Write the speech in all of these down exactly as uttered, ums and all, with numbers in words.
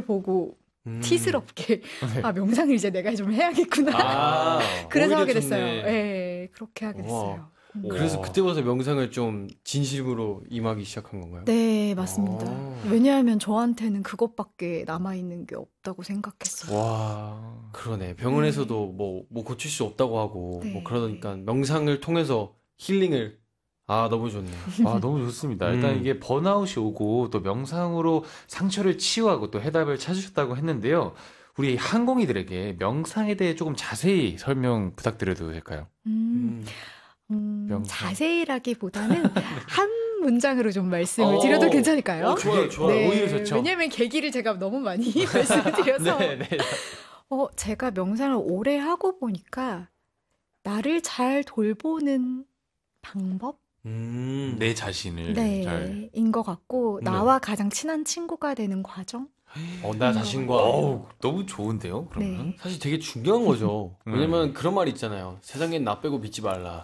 보고 음. 티스럽게 아 명상을 이제 내가 좀 해야겠구나. 아, 그래서 하게 좋네. 됐어요. 네, 그렇게 하게 됐어요. 음. 그래서 그때부터 명상을 좀 진심으로 임하기 시작한 건가요? 네, 맞습니다. 오. 왜냐하면 저한테는 그것밖에 남아있는 게 없다고 생각했어요. 와, 그러네. 병원에서도 네. 뭐, 뭐 고칠 수 없다고 하고, 네. 뭐 그러니까 명상을 통해서 힐링을, 아, 너무 좋네요. 아, 너무 좋습니다. 일단 음. 이게 번아웃이 오고 또 명상으로 상처를 치유하고 또 해답을 찾으셨다고 했는데요. 우리 항공이들에게 명상에 대해 조금 자세히 설명 부탁드려도 될까요? 음, 음, 명상. 자세히라기보다는 한 문장으로 좀 말씀을 드려도 어, 괜찮을까요? 어, 좋아요, 좋아요. 네, 오히려 좋죠. 왜냐하면 계기를 제가 너무 많이 말씀을 드려서 네, 네. 어, 제가 명상을 오래 하고 보니까 나를 잘 돌보는 방법? 음. 내 자신을 네, 잘. 인 것 같고 네. 나와 가장 친한 친구가 되는 과정? 어, 나 자신과. 어우, 너무 좋은데요, 그러면? 네. 사실 되게 중요한 거죠. 음. 왜냐면 그런 말이 있잖아요. 세상엔 나 빼고 믿지 말라.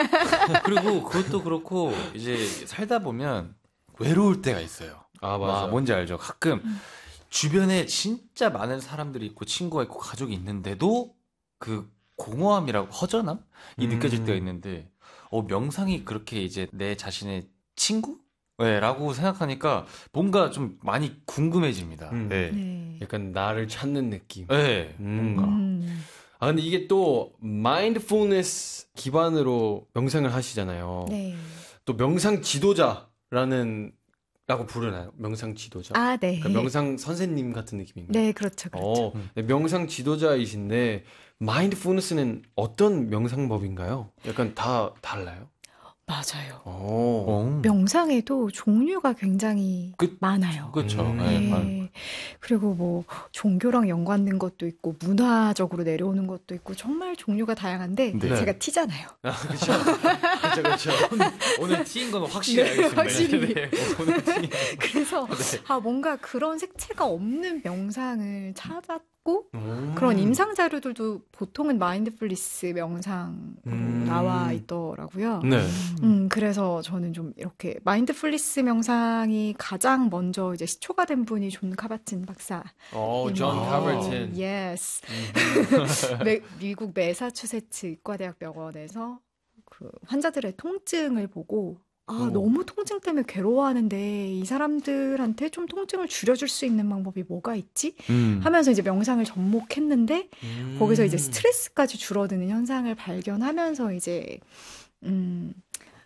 그리고 그것도 그렇고, 이제 살다 보면 외로울 때가 있어요. 아, 아, 맞아. 뭔지 알죠? 가끔 음. 주변에 진짜 많은 사람들이 있고 친구가 있고 가족이 있는데도 그 공허함이라고 허전함이 음. 느껴질 때가 있는데 어, 명상이 그렇게 이제 내 자신의 친구? 네, 라고 생각하니까 뭔가 좀 많이 궁금해집니다. 음. 네. 네. 약간 나를 찾는 느낌. 네, 음. 뭔가. 음, 아, 근데 이게 또 마인드풀니스 기반으로 명상을 하시잖아요. 네. 또 명상 지도자라는 라고 부르나요? 명상 지도자? 아, 네. 그러니까 명상 선생님 같은 느낌인가요? 네, 그렇죠, 그렇죠. 어, 네, 명상 지도자이신데 마인드풀니스는 어떤 명상법인가요? 약간 다 달라요? 맞아요. 어. 어. 명상에도 종류가 굉장히 그- 많아요. 그렇죠. 음. 네, 네. 많- 그리고 뭐 종교랑 연관된 것도 있고 문화적으로 내려오는 것도 있고 정말 종류가 다양한데 네. 제가 티잖아요. 아, 그쵸. 그쵸, 그쵸. 오늘 티인 건 확실히 네, 알겠습니다. 확실히. 네, 오늘 티. 그래서 네. 아 뭔가 그런 색채가 없는 명상을 찾았고 음. 그런 임상 자료들도 보통은 마인드풀니스 명상으로 음. 나와 있더라고요. 네. 음, 그래서 저는 좀 이렇게 마인드풀니스 명상이 가장 먼저 이제 시초가 된 분이 존 카바틴 박사. 어, 존 아. 카버튼. 예스. 매- 미국 매사추세츠 의과대학 병원에서 그 환자들의 통증을 보고 아, 오. 너무 통증 때문에 괴로워하는데 이 사람들한테 좀 통증을 줄여줄 수 있는 방법이 뭐가 있지? 음. 하면서 이제 명상을 접목했는데 음. 거기서 이제 스트레스까지 줄어드는 현상을 발견하면서 이제 음,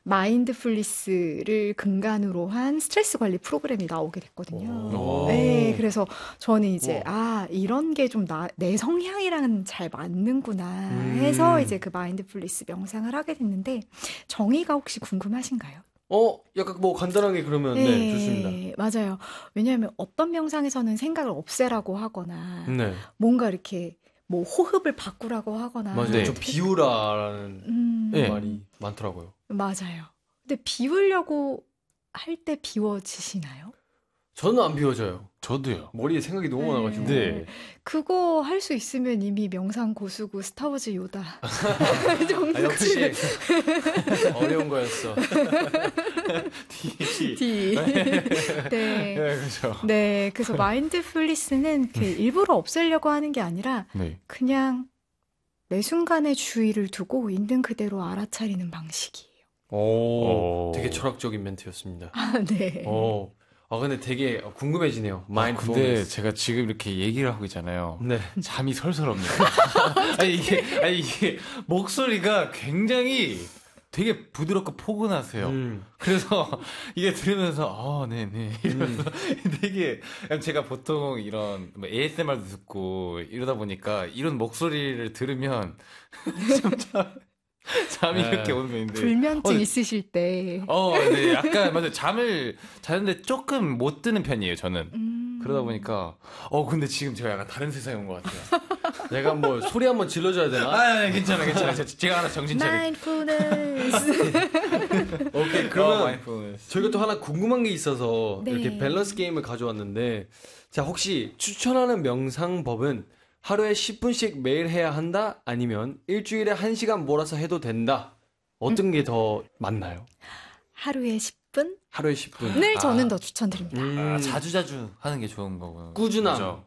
마인드풀니스를 근간으로 한 스트레스 관리 프로그램이 나오게 됐거든요. 오. 네, 그래서 저는 이제 우와. 아 이런 게 좀 내 성향이랑은 잘 맞는구나 음. 해서 이제 그 마인드풀니스 명상을 하게 됐는데 정의가 혹시 궁금하신가요? 어, 약간 뭐 간단하게 그러면 네, 좋습니다. 맞아요. 왜냐하면 어떤 명상에서는 생각을 없애라고 하거나 네. 뭔가 이렇게 뭐 호흡을 바꾸라고 하거나 맞아요. 네. 좀 비우라라는 음, 네. 말이 많더라고요. 맞아요. 근데 비우려고 할 때 비워지시나요? 저는 안 비워져요. 저도요. 머리에 생각이 너무 네. 많아가지고. 네. 그거 할 수 있으면 이미 명상 고수고 스타워즈 요다 정도 아, 역시 어려운 거였어. 티. D. 네, 네. 그렇죠. 네. 그래서 마인드풀니스는 그 일부러 없애려고 하는 게 아니라 네. 그냥 매 순간의 주의를 두고 있는 그대로 알아차리는 방식이에요. 오, 오. 되게 철학적인 멘트였습니다. 아, 네. 오, 아 근데 되게 궁금해지네요. 아, 근데 마인드풀니스. 제가 지금 이렇게 얘기를 하고 있잖아요. 네. 잠이 설설 옵니다. 아니 이게 아니 이게 목소리가 굉장히 되게 부드럽고 포근하세요. 음. 그래서 이게 들으면서 아 네네 이러면서 음. 되게 제가 보통 이런 뭐 에이에스엠알도 듣고 이러다 보니까 이런 목소리를 들으면 좀 잠, 잠이 네. 이렇게 오는 거 있는데 불면증 어, 있으실 때. 어, 네, 약간 맞아요. 잠을 자는데 조금 못 드는 편이에요, 저는. 음. 그러다 보니까 어 근데 지금 제가 약간 다른 세상에 온 것 같아요. 내가 뭐 소리 한번 질러줘야 되나? 아, 네, 괜찮아, 괜찮아. 제- 제가 하나 정신 차리. 마인드풀니스. 오케이, 어, 그러면 마인드풀니스. 저희가 또 하나 궁금한 게 있어서 네. 이렇게 밸런스 게임을 가져왔는데, 자, 혹시 추천하는 명상법은 하루에 십 분씩 매일 해야 한다? 아니면 일주일에 한 시간 몰아서 해도 된다? 어떤 게 더 맞나요? 하루에 십 분을 하루에 십 분. 저는 아. 더 추천드립니다. 음, 아, 자주 자주 하는 게 좋은 거고요. 꾸준함. 그죠?